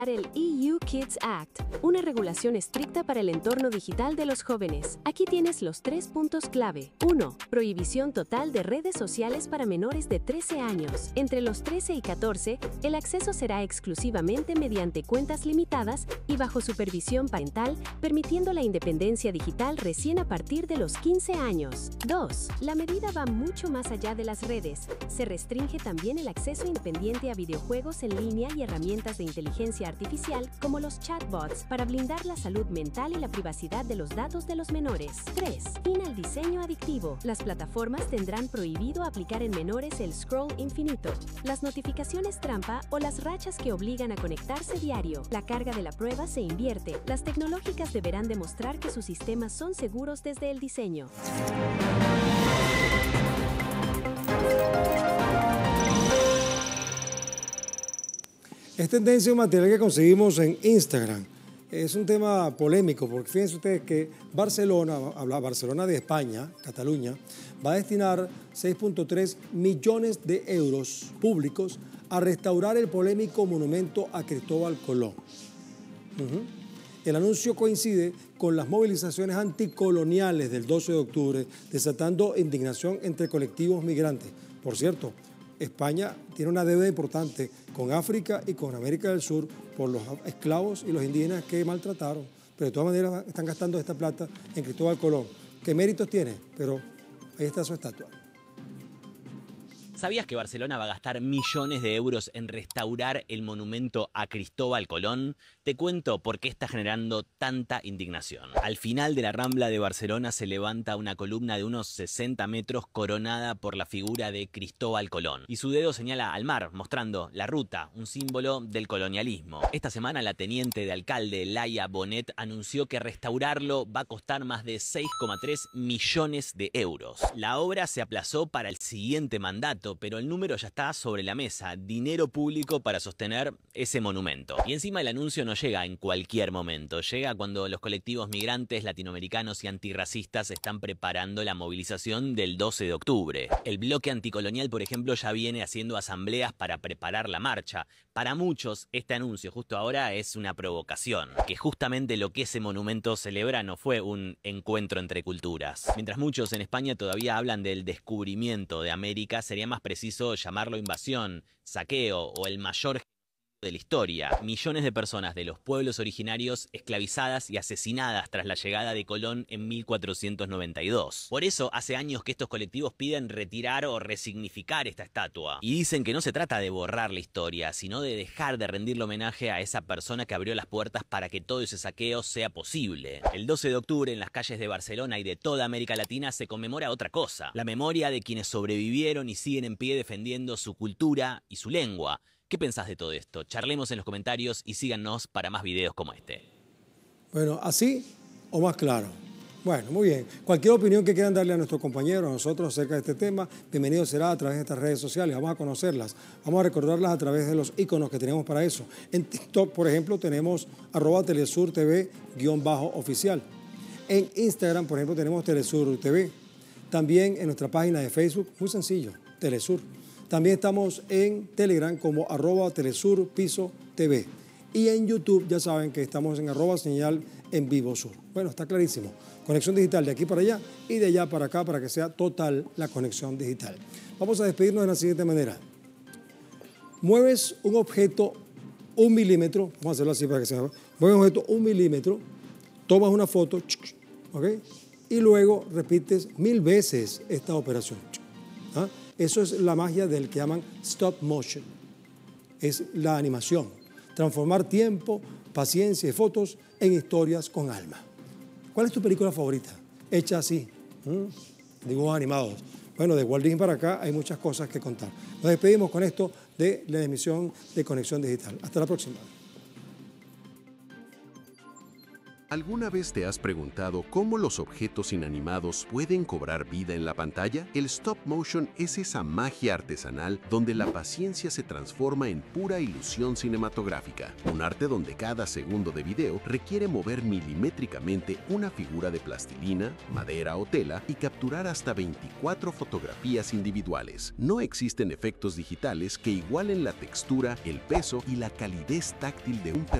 El EU Kids Act, una regulación estricta para el entorno digital de los jóvenes. Aquí tienes los 3 puntos clave. 1. Prohibición total de redes sociales para menores de 13 años. Entre los 13 y 14, el acceso será exclusivamente mediante cuentas limitadas y bajo supervisión parental, permitiendo la independencia digital recién a partir de los 15 años. 2. La medida va mucho más allá de las redes. Se restringe también el acceso independiente a videojuegos en línea y herramientas de inteligencia artificial como los chatbots para blindar la salud mental y la privacidad de los datos de los menores. 3. Fin al diseño adictivo. Las plataformas tendrán prohibido aplicar en menores el scroll infinito, las notificaciones trampa o las rachas que obligan a conectarse diario. La carga de la prueba se invierte. Las tecnológicas deberán demostrar que sus sistemas son seguros desde el diseño. Es tendencia un material que conseguimos en Instagram. Es un tema polémico porque fíjense ustedes que Barcelona de España, Cataluña, va a destinar 6.3 millones de euros públicos a restaurar el polémico monumento a Cristóbal Colón. El anuncio coincide con las movilizaciones anticoloniales del 12 de octubre, desatando indignación entre colectivos migrantes. Por cierto, España tiene una deuda importante con África y con América del Sur por los esclavos y los indígenas que maltrataron. Pero de todas maneras están gastando esta plata en Cristóbal Colón. ¿Qué méritos tiene? Pero ahí está su estatua. ¿Sabías que Barcelona va a gastar millones de euros en restaurar el monumento a Cristóbal Colón? Te cuento por qué está generando tanta indignación. Al final de la Rambla de Barcelona se levanta una columna de unos 60 metros coronada por la figura de Cristóbal Colón. Y su dedo señala al mar, mostrando la ruta, un símbolo del colonialismo. Esta semana la teniente de alcalde, Laia Bonet, anunció que restaurarlo va a costar más de 6,3 millones de euros. La obra se aplazó para el siguiente mandato, pero el número ya está sobre la mesa, dinero público para sostener ese monumento. Y encima el anuncio no llega en cualquier momento, llega cuando los colectivos migrantes, latinoamericanos y antirracistas están preparando la movilización del 12 de octubre. El bloque anticolonial, por ejemplo, ya viene haciendo asambleas para preparar la marcha. Para muchos, este anuncio justo ahora es una provocación, que justamente lo que ese monumento celebra no fue un encuentro entre culturas. Mientras muchos en España todavía hablan del descubrimiento de América, sería más preciso llamarlo invasión, saqueo o el mayor de la historia. Millones de personas de los pueblos originarios esclavizadas y asesinadas tras la llegada de Colón en 1492. Por eso, hace años que estos colectivos piden retirar o resignificar esta estatua. Y dicen que no se trata de borrar la historia, sino de dejar de rendirle homenaje a esa persona que abrió las puertas para que todo ese saqueo sea posible. El 12 de octubre en las calles de Barcelona y de toda América Latina se conmemora otra cosa. La memoria de quienes sobrevivieron y siguen en pie defendiendo su cultura y su lengua. ¿Qué pensás de todo esto? Charlemos en los comentarios y síganos para más videos como este. Bueno, ¿así o más claro? Bueno, muy bien. Cualquier opinión que quieran darle a nuestros compañeros, a nosotros acerca de este tema, bienvenido será a través de estas redes sociales. Vamos a conocerlas, vamos a recordarlas a través de los iconos que tenemos para eso. En TikTok, por ejemplo, tenemos @TelesurTV_oficial. En Instagram, por ejemplo, tenemos Telesur TV. También en nuestra página de Facebook, muy sencillo, Telesur. También estamos en Telegram como @TelesurPiso.tv. Y en YouTube ya saben que estamos en @señal en vivo sur. Bueno, está clarísimo. Conexión digital de aquí para allá y de allá para acá para que sea total la conexión digital. Vamos a despedirnos de la siguiente manera. Mueves un objeto 1 milímetro, vamos a hacerlo así para que se vea. Mueves un objeto 1 milímetro, tomas una foto, ¿ok? Y luego repites 1000 veces esta operación. ¿Ah? Eso es la magia del que llaman stop motion. Es la animación. Transformar tiempo, paciencia y fotos en historias con alma. ¿Cuál es tu película favorita? Hecha así. Dibujos animados. Bueno, de Walt Disney para acá hay muchas cosas que contar. Nos despedimos con esto de la emisión de Conexión Digital. Hasta la próxima. ¿Alguna vez te has preguntado cómo los objetos inanimados pueden cobrar vida en la pantalla? El stop motion es esa magia artesanal donde la paciencia se transforma en pura ilusión cinematográfica. Un arte donde cada segundo de video requiere mover milimétricamente una figura de plastilina, madera o tela y capturar hasta 24 fotografías individuales. No existen efectos digitales que igualen la textura, el peso y la calidez táctil de un